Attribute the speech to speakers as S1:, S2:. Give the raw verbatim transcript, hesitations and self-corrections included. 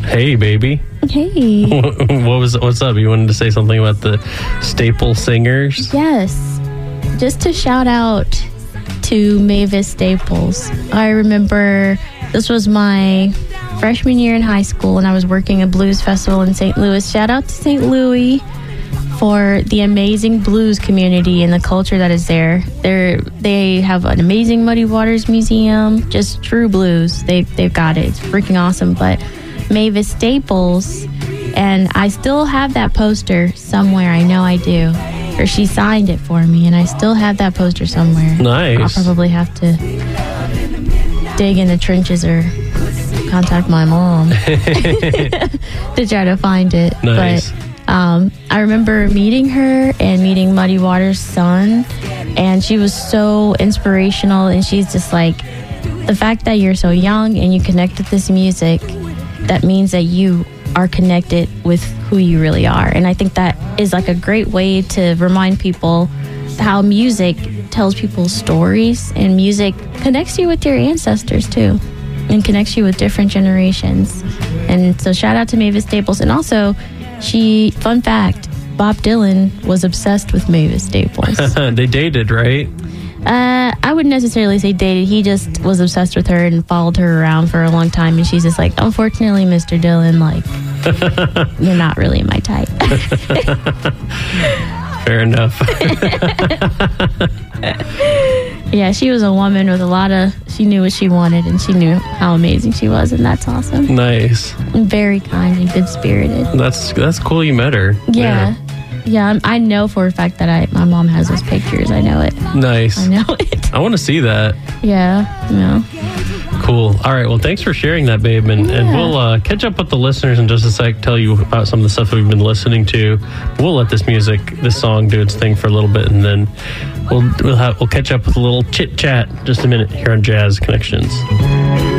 S1: Hey, baby.
S2: Hey.
S1: What was what's up? You wanted to say something about the Staple Singers?
S2: Yes. Just to shout out to Mavis Staples. I remember this was my freshman year in high school, and I was working a blues festival in Saint Louis. Shout out to Saint Louis for the amazing blues community and the culture that is there. They're, they have an amazing Muddy Waters Museum, just true blues. They've, they've got it. It's freaking awesome. But Mavis Staples, and I still have that poster somewhere. I know I do. Or she signed it for me, and I still have that poster somewhere.
S1: Nice.
S2: I'll probably have to dig in the trenches or contact my mom to try to find it.
S1: Nice.
S2: But um, I remember meeting her and meeting Muddy Waters' son, and she was so inspirational, and she's just like, the fact that you're so young and you connect with this music, that means that you are connected with who you really are. And I think that is like a great way to remind people how music tells people stories, and music connects you with your ancestors too, and connects you with different generations. And so shout out to Mavis Staples. And also, she, fun fact, Bob Dylan was obsessed with Mavis Staples.
S1: They dated, right?
S2: Uh, I wouldn't necessarily say dated. He just was obsessed with her and followed her around for a long time. And she's just like, unfortunately, Mister Dylan, like, you're not really my type.
S1: Fair enough.
S2: Yeah, she was a woman with a lot of, she knew what she wanted, and she knew how amazing she was, and that's awesome.
S1: Nice.
S2: And very kind and good-spirited.
S1: That's that's cool you met her.
S2: Yeah. Yeah, yeah I'm, I know for a fact that I my mom has those pictures. I know it.
S1: Nice.
S2: I know it.
S1: I want to see that.
S2: Yeah, yeah.
S1: Cool. All right. Well, thanks for sharing that, babe. And,
S2: Yeah.
S1: and we'll uh, catch up with the listeners in just a sec, tell you about some of the stuff that we've been listening to. We'll let this music, this song do its thing for a little bit, and then we'll we'll have we'll catch up with a little chit chat just a minute here on Jazz Connections.